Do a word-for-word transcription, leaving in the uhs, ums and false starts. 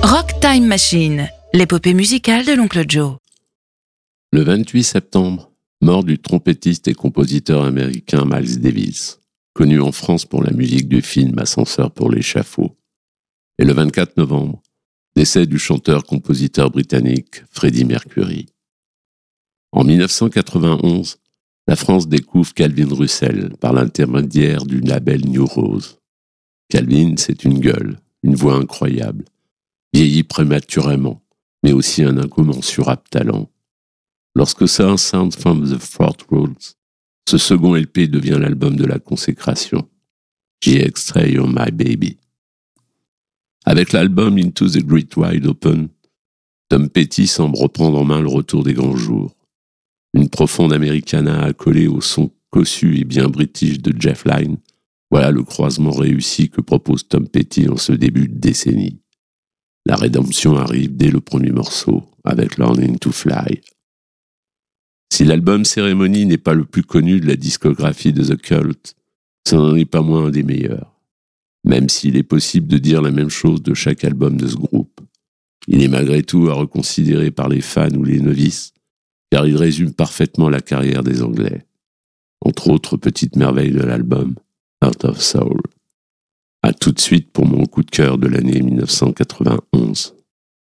Rock Time Machine, l'épopée musicale de l'Oncle Joe. Le vingt-huit septembre, mort du trompettiste et compositeur américain Miles Davis, connu en France pour la musique du film Ascenseur pour l'échafaud. Et le vingt-quatre novembre, décès du chanteur-compositeur britannique Freddie Mercury. En dix-neuf cent quatre-vingt-onze, la France découvre Calvin Russell par l'intermédiaire du label New Rose. Calvin, c'est une gueule, une voix incroyable, vieilli prématurément, mais aussi un incommensurable talent. Lorsque sort Sound from the Fourth Roads, ce second L P devient l'album de la consécration. J'y ai extrait You're My Baby. Avec l'album Into the Great Wide Open, Tom Petty semble reprendre en main le retour des grands jours. Une profonde Americana accolée au son cossu et bien british de Jeff Lynne, voilà le croisement réussi que propose Tom Petty en ce début de décennie. La rédemption arrive dès le premier morceau, avec Learning to Fly. Si l'album Ceremony n'est pas le plus connu de la discographie de The Cult, ça n'en est pas moins un des meilleurs. Même s'il est possible de dire la même chose de chaque album de ce groupe. Il est malgré tout à reconsidérer par les fans ou les novices, car il résume parfaitement la carrière des Anglais. Entre autres petites merveilles de l'album, Heart of Soul. À tout de suite pour mon coup de cœur de l'année dix-neuf cent quatre-vingt-onze.